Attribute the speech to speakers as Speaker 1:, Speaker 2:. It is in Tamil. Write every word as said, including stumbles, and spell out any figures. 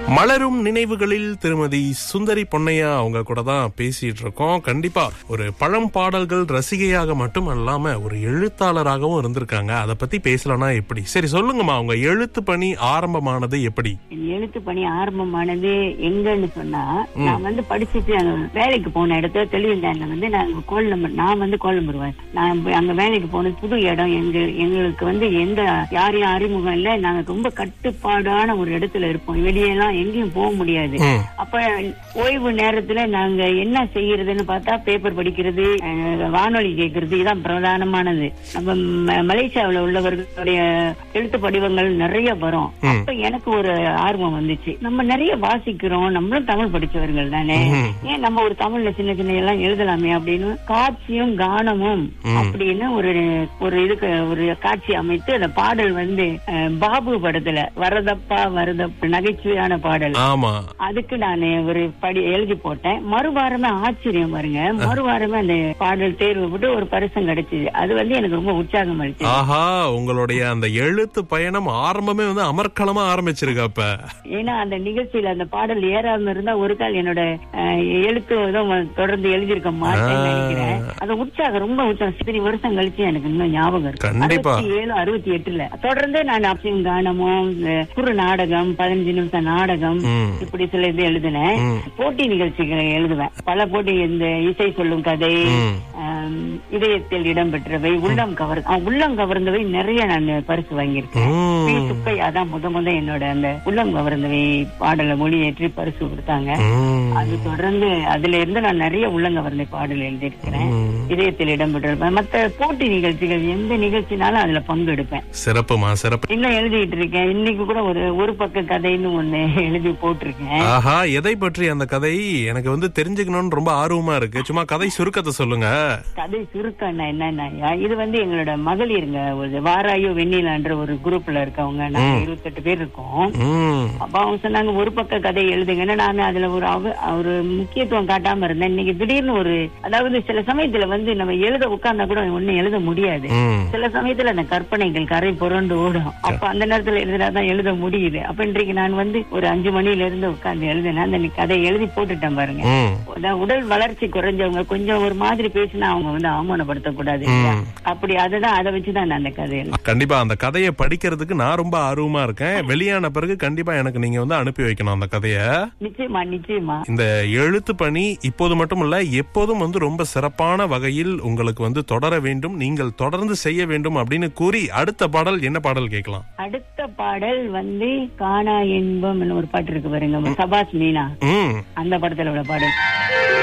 Speaker 1: மலரும் நினைவுகளில் திருமதி சுந்தரி பொன்னையா அவங்க கூட தான் பேசிட்டு இருக்கோம். கண்டிப்பா ஒரு பழம் பாடல்கள் ரசிகையாக மட்டும் அல்லாம ஒரு எழுத்தாளராகவும் இருந்திருக்காங்க. அதை பத்தி பேசலன்னா எப்படி? சரி சொல்லுங்கம்மா, உங்க எழுத்து பணி ஆரம்பமானது எப்படி?
Speaker 2: எழுத்து பணி ஆரம்பமானது எங்கன்னு சொன்னா, நான் வந்து படிச்சுட்டு வேலைக்கு போன இடத்துல தெளிவுண்டான வந்து நாங்க கோலம்பர் நான் வந்து கோலம்பருவேன். நான் அங்க வேலைக்கு போனது புது இடம். எங்க எங்களுக்கு வந்து எந்த யாரையும் அறிமுகம் இல்ல. நாங்க ரொம்ப கட்டுப்பாடான ஒரு இடத்துல இருப்போம். வெளியெல்லாம் எங்கேயும் போக முடியாது. அப்ப ஓய்வு நேரத்துல நாங்க என்ன செய்யறதுன்னு பார்த்தா பேப்பர் படிக்கிறது, வானொலி கேட்கறது, இதான் பிரதானமானது. நம்ம மலேசியாவில் உள்ளவர்களுடைய எழுத்து படிவங்கள் நிறைய வரும். அப்ப எனக்கு ஒரு ஆர்வம் வந்துச்சு. நம்ம நிறைய வாசிக்கிறோம், நம்மளும் தமிழ் படிச்சவர்கள் தானே, ஏன் நம்ம ஒரு தமிழ்ல சின்ன சின்ன எல்லாம் எழுதலாமே அப்படின்னு காட்சியும் கானமும் அப்படின்னு ஒரு ஒரு இதுக்கு ஒரு காட்சி அமைத்து அந்த பாடல் வந்து பாபு படத்துல வரதப்பா வரதப்பா நகைச்சுவையான பாடல்.
Speaker 1: ஆமா,
Speaker 2: அதுக்கு நான் ஒரு படி எழுதி போட்டேன். மறுவாரமே ஆச்சரியம் பாருங்க, மறுவாரமே அந்த பாடல் தேர்வு போட்டு ஒரு பரிசம் கிடைச்சது. அது வந்து எனக்கு ரொம்ப உற்சாகம் அளிச்சது. ஆஹா,
Speaker 1: உங்களுடைய அந்த எழுத்து பயணம் ஆரம்பமே வந்து அமர்க்களமா ஆரம்பிச்சிருக்கு. அப்ப
Speaker 2: ஏன்னா அந்த நிகழ்ச்சியில அந்த பாடல் ஏறாம இருந்தா ஒரு கால் என்னோட எழுத்து தொடர்ந்து எழுதியிருக்க மாட்டேன்னு நினைக்கிறேன். அந்த உற்சாகம் ரொம்ப உற்சாகம் இத்தனை வருஷம் கழிச்சு எனக்கு இன்னும் ஞாபகம் இருக்கு. அறுபத்தி ஏழு அறுபத்தி எட்டுல தொடர்ந்து நான் அப்சியம் கானமும் குறு நாடகம், பதினஞ்சு நிமிஷம் நாடகம், இப்படி சில இது எழுதினேன். போட்டி நிகழ்ச்சிகளை எழுதுவேன். பல போட்டி, இந்த இசை சொல்லும் கதை, இதயத்தில் இடம்பெற்றவை, உள்ளம் கவர் உள்ளம் கவர்ந்தவை நிறைய நான் பரிசு வாங்கியிருக்கேன். சுப்பை அதான் முத முத என்னோட அந்த உள்ளம் கவர்ந்தவை பாடலை மொழியேற்றி பரிசு கொடுத்தாங்க. அது தொடர்ந்து அதுல இருந்து நான் நிறைய உள்ளம் கவர்ந்த பாடல் எழுதியிருக்கிறேன். இதயத்தில் இடம்பெற்ற மற்ற போட்டி நிகழ்ச்சிகள் எந்த நிகழ்ச்சினாலும் அதுல பங்கெடுப்பேன்.
Speaker 1: சிறப்புமா, சிறப்பு.
Speaker 2: இன்னும் எழுதிட்டு இருக்கேன். இன்னைக்கு கூட ஒரு ஒரு பக்க கதைன்னு ஒண்ணு எழுதி போட்டிருக்கேன்.
Speaker 1: ஆஹா, எதை பற்றி அந்த கதை? எனக்கு வந்து தெரிஞ்சுக்கணும்னு ரொம்ப ஆர்வமா இருக்கு. சும்மா கதை சுருக்கத்தை சொல்லுங்க.
Speaker 2: கதை சுருக்கம் என்னன்னா, இது வந்து எங்களோட மகளிருங்க, ஒரு வாராயோ வெண்ணிலான்ற ஒரு குரூப்ல இருக்கவங்க, நாங்க இருபத்தி எட்டு பேர் இருக்கோம். அப்ப அவங்க சொன்னாங்க ஒரு பக்க கதை எழுதுங்கன்னா, நான் அதுல ஒரு ஒரு முக்கியத்துவம் காட்டாம இருந்தேன். இன்னைக்கு திடீர்னு ஒரு, அதாவது சில சமயத்துல வந்து நம்ம எழுத உட்கார்ந்தா கூட ஒன்னும் எழுத முடியாது. சில சமயத்துல அந்த கற்பனைகள் கரை புரண்டு ஓடும். அப்ப அந்த நேரத்துல எழுதுனாதான் எழுத முடியுது. அப்ப இன்றைக்கு நான் வந்து ஒரு அஞ்சு மணில இருந்து உட்கார்ந்து எழுதினேன். அந்த கதை எழுதி போட்டுட்டேன் பாருங்க. உடல் வளர்ச்சி குறைஞ்சவங்க கொஞ்சம் ஒரு மாதிரி பேசினா அவங்க வந்து அவமானப்படுத்த கூடாது. அப்படி அதுதான், அதை வச்சுதான் நான் அந்த கதை.
Speaker 1: கண்டிப்பா அந்த கதையை படிக்கிறதுக்கு நான் ரொம்ப ஆர்வமா இருக்கேன். வெளியான பிறகு கண்டிப்பா எனக்கு நீங்க வந்து அனுப்பி வைக்கணும் அந்த கதைய.
Speaker 2: நிச்சயமா நிச்சயமா.
Speaker 1: இந்த எழுத்து பணி இப்போது மட்டும் இல்ல, எப்போதும் வந்து ரொம்ப சிறப்பான வகையில் உங்களுக்கு வந்து தொடர வேண்டும், நீங்கள் தொடர்ந்து செய்ய வேண்டும் அப்படின்னு கூறி அடுத்த பாடல் என்ன பாடல் கேட்கலாம்?
Speaker 2: அடுத்த பாடல் வந்து காணா இன்பம் ஒரு பாட்டு இருக்கு பாருங்க, சபாஸ் மீனா, அந்த படத்துல உள்ள பாடல்.